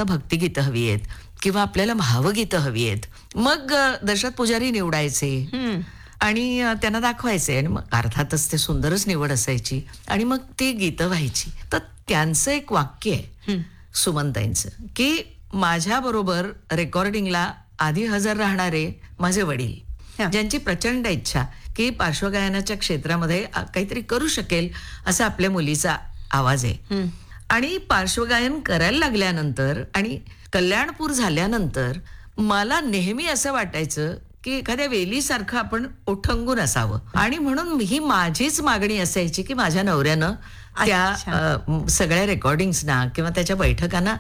आता भक्तिगीतं हवी आहेत किंवा आपल्याला भावगीतं हवी आहेत. मग दशरथ पुजारी निवडायचे आणि त्यांना दाखवायचे आणि मग अर्थातच ते सुंदरच निवड असायची आणि मग ती गीतं व्हायची. तर त्यांचं एक वाक्य आहे सुमनताईंचं, की माझ्याबरोबर रेकॉर्डिंगला आधी हजर राहणारे माझे वडील, ज्यांची प्रचंड इच्छा की पार्श्वगायनाच्या क्षेत्रामध्ये काहीतरी करू शकेल असा आपल्या मुलीचा आवाज आहे. आणि पार्श्वगायन करायला लागल्यानंतर आणि कल्याणपूर झाल्यानंतर मला नेहमी असं वाटायचं की एखाद्या वेलीसारखं आपण ओठंगून असावं. आणि म्हणून ही माझीच मागणी असायची की माझ्या नवऱ्यानं त्या सगळ्या रेकॉर्डिंग्सना किंवा त्याच्या बैठकांना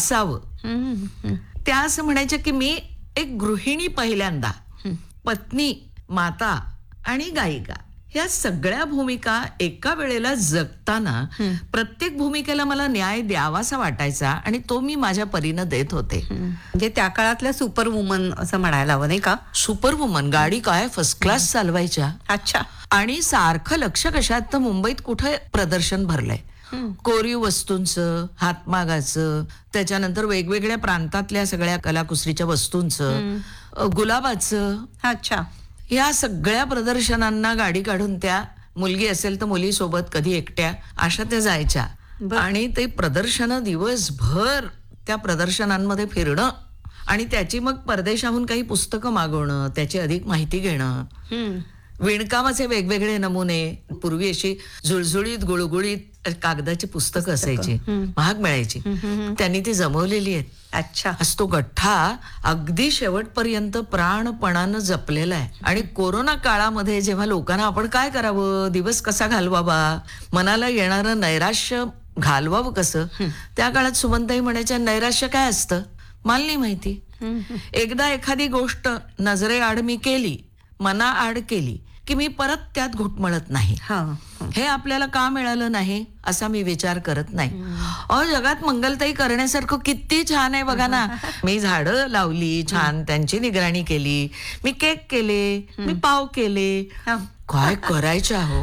असावं. त्या असं म्हणायच्या की मी एक गृहिणी पहिल्यांदा, पत्नी, माता आणि गायिका ह्या सगळ्या भूमिका एका वेळेला जगताना प्रत्येक भूमिकेला मला न्याय द्यावासा वाटायचा आणि तो मी माझ्या परीनं देत होते. म्हणजे त्या काळातल्या सुपर वुमन असं म्हणायला हवं नाही का? Super woman. गाडी काय फर्स्ट क्लास चालवायच्या. अच्छा. आणि सारखं लक्ष कशात तर मुंबईत कुठे प्रदर्शन भरलंय. कोरीव वस्तूंचं, हातमागाचं, त्याच्यानंतर वेगवेगळ्या प्रांतातल्या सगळ्या कलाकुसरीच्या वस्तूंचं, गुलाबाचं. अच्छा. या सगळ्या प्रदर्शनांना गाडी काढून त्या, मुलगी असेल तर मुलीसोबत, कधी एकट्या, अशा त्या जायच्या. आणि ते प्रदर्शन दिवसभर त्या प्रदर्शनांमध्ये फिरणं आणि त्याची मग परदेशाहून काही पुस्तकं मागवणं, त्याची अधिक माहिती घेणं, विणकामाचे वेगवेगळे नमुने. पूर्वी अशी झुळझुळीत गुळगुळीत कागदाची पुस्तकं असायची, महाग मिळायची, त्यांनी ती जमवलेली आहेत. अच्छा. तो गठ्ठा अगदी शेवटपर्यंत प्राणपणानं जपलेला आहे. आणि कोरोना काळामध्ये जेव्हा लोकांना आपण काय करावं, दिवस कसा घालवावा, मनाला येणारं नैराश्य घालवावं कसं, त्या काळात सुमनताई म्हणायच्या, नैराश्य काय असतं मला नाही माहिती. एकदा एखादी गोष्ट नजरेआड मी केली, मनाआड केली की मी परत त्यात घुटमळत नाही. हे आपल्याला का मिळालं नाही असा मी विचार करत नाही. जगात मंगलताई करण्यासारखं किती छान आहे बघा ना. मी झाडं लावली, छान त्यांची निगराणी केली, मी केक केले, मी पाव केले, काय करायचं हो.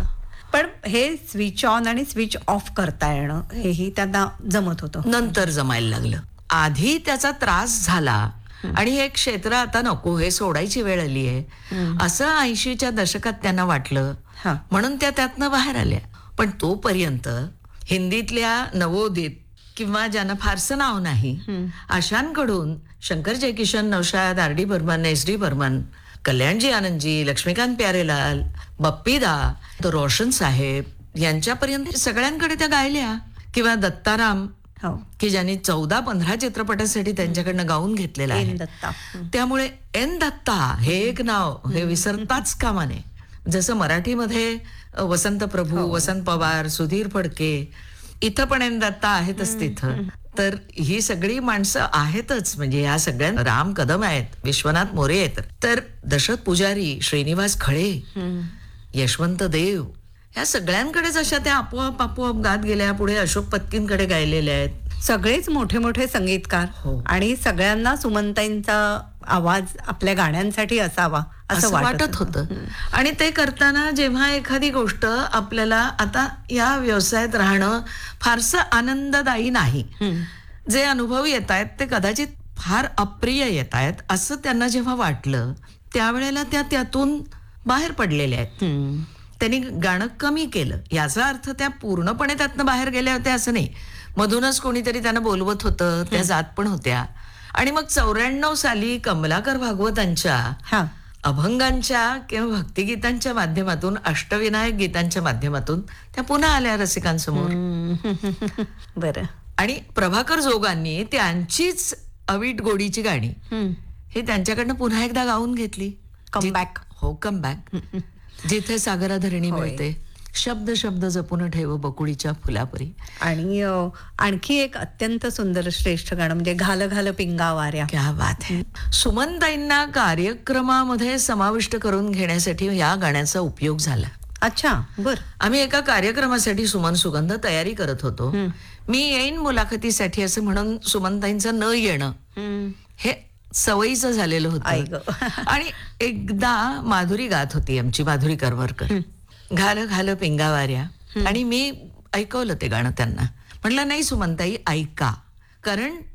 पण हे स्विच ऑन आणि स्विच ऑफ करता येणं हेही त्यांना जमत होतं. नंतर जमायला लागलं. आधी त्याचा त्रास झाला आणि हे क्षेत्र आता नको, हे सोडायची वेळ आली आहे असं 80च्या दशकात त्यांना वाटलं. म्हणून त्या त्यातनं बाहेर आल्या. पण तोपर्यंत हिंदीतल्या नवोदित किंवा ज्यांना फारसं नाव नाही अशांकडून Shankar Jaikishan, Naushad, R D Burman, S D Burman, Kalyanji Anandji, Laxmikant Pyarelal, Bappida, तो रोशन साहेब यांच्यापर्यंत सगळ्यांकडे त्या गायल्या. किंवा दत्ताराम, की ज्यांनी 14-15 चित्रपटासाठी त्यांच्याकडनं गाऊन घेतलेलं आहे. त्यामुळे एन दत्ता हे एक नाव हे विसरताच कामा नये. जसं मराठीमध्ये वसंत प्रभू, वसंत पवार, सुधीर फडके, इथं पण एन दत्ता आहेतच तिथं. तर ही सगळी माणसं आहेतच. म्हणजे या सगळ्या, राम कदम आहेत, विश्वनाथ मोरे आहेत, तर दशरथ पुजारी, श्रीनिवास खळे, यशवंत देव, ह्या सगळ्यांकडेच अशा त्या आपोआप गात गेल्या. पुढे अशोक पत्कींकडे गायलेल्या आहेत. सगळेच मोठे मोठे संगीतकार. आणि सगळ्यांना सुमनताईंचा आवाज आपल्या गाण्यांसाठी असावा असं वाटत होतं. आणि ते करताना जेव्हा एखादी गोष्ट आपल्याला, आता या व्यवसायात राहणं फारसं आनंददायी नाही, जे अनुभव येत आहेत ते कदाचित फार अप्रिय येत आहेत असं त्यांना जेव्हा वाटलं, त्यावेळेला त्या त्यातून बाहेर पडलेल्या आहेत. त्यांनी गाणं कमी केलं. याचा अर्थ त्या पूर्णपणे त्यातनं बाहेर गेल्या होत्या असं नाही. मधूनच कोणीतरी त्यांना बोलवत होतं, त्या जात पण होत्या. आणि मग 94 साली कमलाकर भागवतांच्या अभंगांच्या किंवा भक्तिगीतांच्या माध्यमातून, अष्टविनायक गीतांच्या माध्यमातून त्या पुन्हा आल्या रसिकांसमोर. बरं. आणि प्रभाकर जोगांनी त्यांचीच अवीट गोडीची गाणी हे त्यांच्याकडनं पुन्हा एकदा गाऊन घेतली. कमबॅक. हो, कमबॅक. जिथे सागराधरणी मिळते, शब्द शब्द जपून ठेव बकुळीच्या फुलापरी. आणि आणखी एक अत्यंत सुंदर श्रेष्ठ गाणं म्हणजे घाल घाल पिंगा वाऱ्या. क्या बात आहे. सुमनताईंना कार्यक्रमामध्ये समाविष्ट करून घेण्यासाठी या गाण्याचा उपयोग झाला. अच्छा, बर. आम्ही एका कार्यक्रमासाठी सुमन सुगंध तयारी करत होतो. मी येईन मुलाखतीसाठी असं म्हणून सुमनताईंचं न येणं हे सवयीचं झालेलं होतं. आणि एकदा माधुरी गात होती, आमची माधुरी करमरकर, घाल घाल पिंगावाऱ्या, आणि मी ऐकवलं ते गाणं त्यांना. म्हटलं नाही सुमनताई ऐका, कारण